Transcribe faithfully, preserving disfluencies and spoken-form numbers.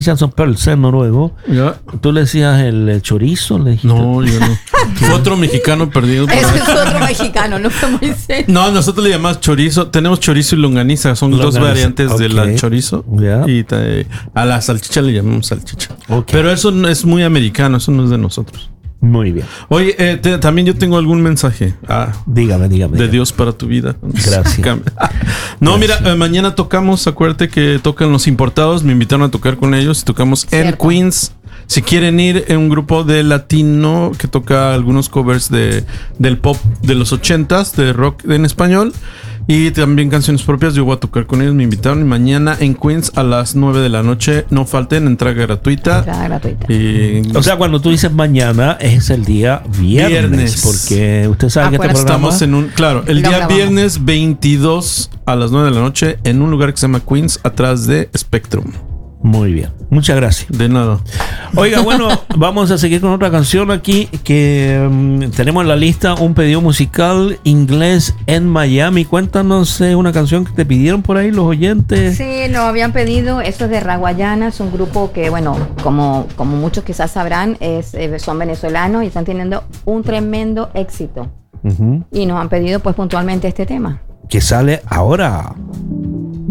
Jackson Pearls, en noruego. Ya. Tú le decías el, el chorizo, le dijiste. No, yo no. Fue otro mexicano perdido. por Ese ahí. es otro mexicano, no fue Moisés. No, nosotros le llamamos chorizo. Tenemos chorizo y longaniza. Son Longaniza, dos variantes de ok. la chorizo. Ya. Y te- a la salchicha le llamamos salchicha. Ok. Pero eso no es muy americano. Eso no es de nosotros. Muy bien. Oye, eh, te- también yo tengo algún mensaje ah, Dígame, dígame. de dígame. Dios para tu vida. Gracias. No, Gracias. mira, eh, mañana tocamos. Acuérdate que tocan Los Importados. Me invitaron a tocar con ellos y tocamos en Cierto. Queens. Si quieren ir en un grupo de latino que toca algunos covers de, del pop de los ochentas, de rock en español. Y también canciones propias. Yo voy a tocar con ellos. Me invitaron. Y mañana en Queens a las nueve de la noche. No falten, entrega gratuita. Entrada gratuita. Y O sea, cuando tú dices mañana, es el día viernes. Viernes. Porque usted sabe que este Acuérdate. programa... estamos en un. Claro, el Lo día grabamos. viernes veintidós a las nueve de la noche en un lugar que se llama Queens, atrás de Spectrum. Muy bien. Muchas gracias. De nada. Oiga, bueno, vamos a seguir con otra canción aquí que um, tenemos en la lista un pedido musical inglés en Miami. Cuéntanos eh, una canción que te pidieron por ahí los oyentes. Sí, nos habían pedido, esto es de Raguayana, es un grupo que, bueno, como, como muchos quizás sabrán, es, eh, son venezolanos y están teniendo un tremendo éxito. Ujú. Y nos han pedido pues puntualmente este tema. Que sale ahora.